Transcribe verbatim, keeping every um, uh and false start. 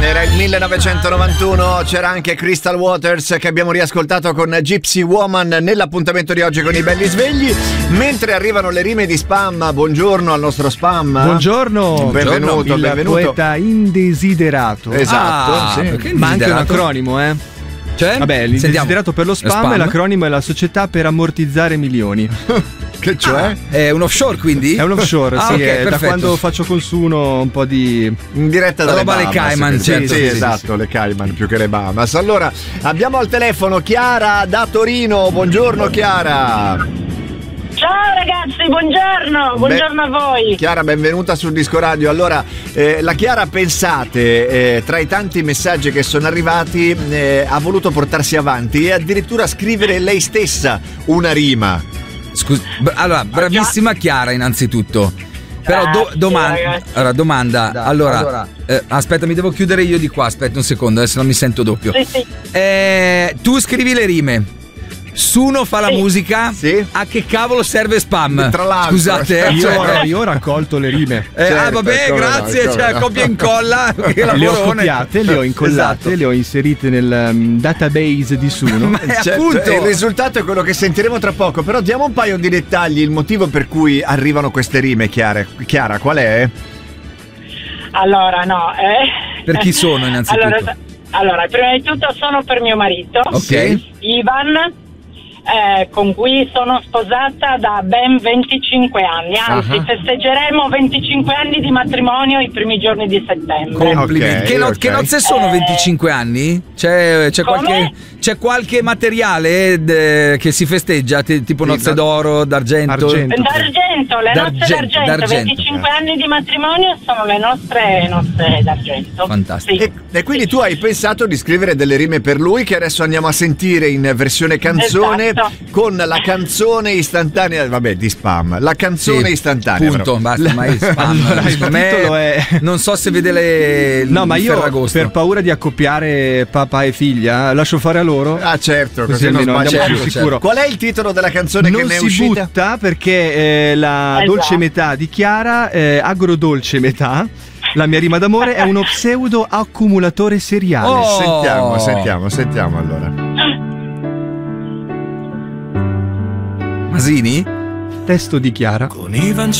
Era il millenovecentonovantuno, c'era anche Crystal Waters che abbiamo riascoltato con Gypsy Woman nell'appuntamento di oggi con i belli svegli. Mentre arrivano le rime di Spam, buongiorno al nostro Spam. Buongiorno, benvenuto, il benvenuto. poeta indesiderato. Esatto, ah, sì. Ma anche un acronimo, eh. Cioè? Vabbè, l'indesiderato per lo spam, spam e l'acronimo è la società per ammortizzare milioni. Che cioè? Ah, è un offshore, quindi? È un offshore, ah, sì, okay, è da perfetto. quando faccio consumo un po' di in diretta dalle roba alle Bahamas, Cayman, sì, certo, sì, sì, esatto, sì. le Cayman più che le Bahamas. Allora, abbiamo al telefono Chiara da Torino. Buongiorno Chiara. Ciao ragazzi, buongiorno, buongiorno a voi. Chiara, benvenuta sul Disco Radio. Allora, eh, la Chiara, pensate, eh, tra i tanti messaggi che sono arrivati, eh, ha voluto portarsi avanti e addirittura scrivere lei stessa una rima. Scusa, b- allora, bravissima Chiara innanzitutto. Però do- Grazie, domanda, ragazzi. allora, domanda, Dai, allora, allora. Eh, aspetta, mi devo chiudere io di qua, aspetta un secondo, adesso non mi sento doppio. Sì, sì. Eh, tu scrivi le rime. Suno fa la Sì. musica. Sì. A che cavolo serve Spam? Tra l'altro. Scusate, eh, Io, cioè- io ho raccolto le rime. Eh, Certo, ah vabbè, come no, grazie, come cioè no. copia e incolla, che Le ho lavorone. copiate, le ho incollate, Esatto. le ho inserite nel um, database di Suno. Ma è Cioè, appunto il risultato è quello che sentiremo tra poco. Però diamo un paio di dettagli, il motivo per cui arrivano queste rime, Chiara. Chiara, qual è? Allora, no. Eh. Per chi sono innanzitutto? Allora, allora, prima di tutto sono per mio marito, Ok. Ivan, eh, con cui sono sposata da ben venticinque anni. Anzi, Ah. festeggeremo venticinque anni di matrimonio i primi giorni di settembre. Complimenti. Ok, che, no- ok. che nozze sono Eh. venticinque anni? C'è, c'è, Come? qualche, c'è qualche materiale de- che si festeggia, ti- tipo Sì, nozze da- d'oro, d'argento? Argento. D'argento, le D'argento, nozze d'argento, d'argento. venticinque anni di matrimonio sono le nostre nozze d'argento. Fantastico. Sì. E, e quindi tu hai pensato di scrivere delle rime per lui che adesso andiamo a sentire in versione canzone, Esatto. con la canzone istantanea, vabbè, di Spam, la canzone Sì, istantanea. punto, però. basta, ma è Spam. Allora, il Secondo me- titolo è- non so se vede le No, ma il io Ferragosto. per paura di accoppiare papà e figlia lascio fare a loro. Ah certo, Così così non almeno sbaglio andiamo più. più sicuro. Qual è il titolo della canzone Non che ne è si uscita? butta perché eh, la Esatto. dolce metà di Chiara, eh, agrodolce metà, la mia rima d'amore, è uno pseudo accumulatore seriale. Oh. Sentiamo, sentiamo, sentiamo allora. Masini? Testo di Chiara. Con Ivan